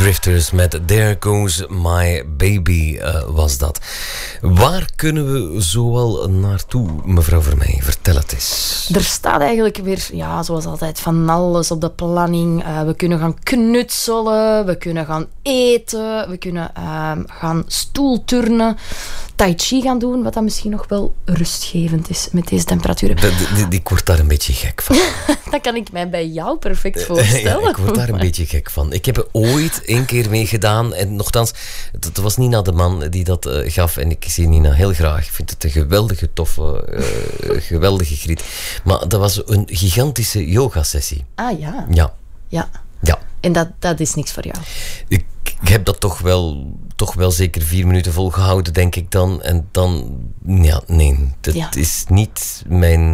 Drifters met There Goes My Baby was dat. Waar kunnen we zoal naartoe, mevrouw Vermeij? Vertel het eens. Er staat eigenlijk weer, ja, zoals altijd, van alles op de planning. We kunnen gaan knutselen, we kunnen gaan eten, we kunnen gaan stoelturnen, tai chi gaan doen, wat dan misschien nog wel rustgevend is met deze temperaturen. Ik word daar een beetje gek van. Dat kan ik mij bij jou perfect voorstellen. Ja, ik word daar een beetje gek van. Ik heb er ooit 1 keer mee gedaan en nogthans, het was Nina de man die dat gaf en ik zie Nina heel graag. Ik vind het een geweldige, toffe, geweldige griet. Maar dat was een gigantische yogasessie. Ah ja. Ja. En dat is niks voor jou? Ik heb dat toch wel zeker 4 minuten volgehouden, denk ik dan. En dan, ja, nee. Dat is niet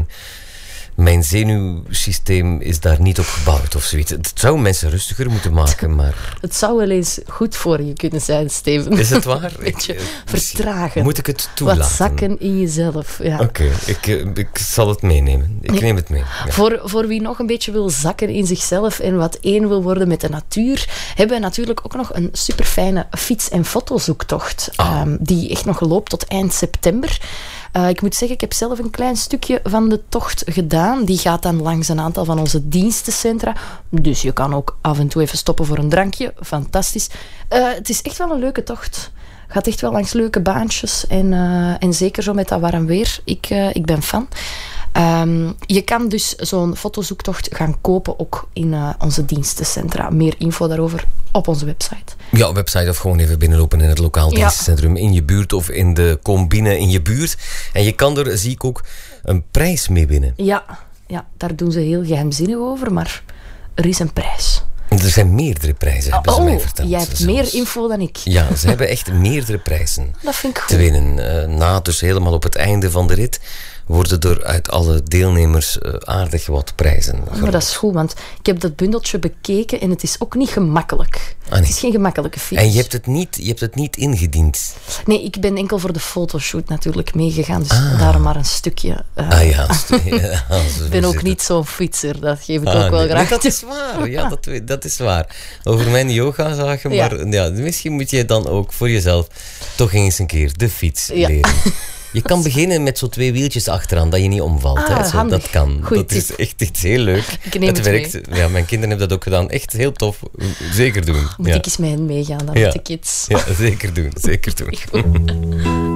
mijn zenuwsysteem is daar niet op gebouwd of zoiets. Het zou mensen rustiger moeten maken, maar... Het zou wel eens goed voor je kunnen zijn, Steven. Is het waar? Een beetje vertragen. Moet ik het toelaten? Wat zakken in jezelf. Ja. Oké, ik zal het meenemen. Ik neem het mee. Ja. Voor wie nog een beetje wil zakken in zichzelf en wat één wil worden met de natuur, hebben we natuurlijk ook nog een superfijne fiets- en fotozoektocht. Die echt nog loopt tot eind september. Ik moet zeggen, ik heb zelf een klein stukje van de tocht gedaan. Die gaat dan langs een aantal van onze dienstencentra. Dus je kan ook af en toe even stoppen voor een drankje. Fantastisch. Het is echt wel een leuke tocht. Gaat echt wel langs leuke baantjes. En zeker zo met dat warm weer. Ik ben fan. Je kan dus zo'n fotozoektocht gaan kopen ook in onze dienstencentra. Meer info daarover op onze website. Ja, website of gewoon even binnenlopen in het lokaal dienstencentrum in je buurt of in de combine in je buurt. En je kan er, zie ik ook, een prijs mee winnen. Ja, daar doen ze heel geheimzinnig over, maar er is een prijs. Er zijn meerdere prijzen, hebben ze mij verteld. Jij hebt meer info dan ik. Ja, ze hebben echt meerdere prijzen dat vind ik goed. te winnen. Dus helemaal op het einde van de rit worden er uit alle deelnemers aardig wat prijzen. Maar dat is goed, want ik heb dat bundeltje bekeken en het is ook niet gemakkelijk. Nee. Het is geen gemakkelijke fiets. En je hebt het niet ingediend? Nee, ik ben enkel voor de fotoshoot natuurlijk meegegaan, dus daarom maar een stukje. Ik ben ook niet zo'n fietser, dat geef ik ook wel graag. Dat is waar, ja, dat is waar. Over mijn yogazaken, maar misschien moet je dan ook voor jezelf toch eens een keer de fiets leren. Je kan beginnen met zo 2 wieltjes achteraan, dat je niet omvalt. Dat kan. Goeie dat is echt iets heel leuk. Het werkt. Mee. Ja, mijn kinderen hebben dat ook gedaan. Echt heel tof. Zeker doen. Moet ik eens met hen meegaan dan met de kids. Ja, zeker doen.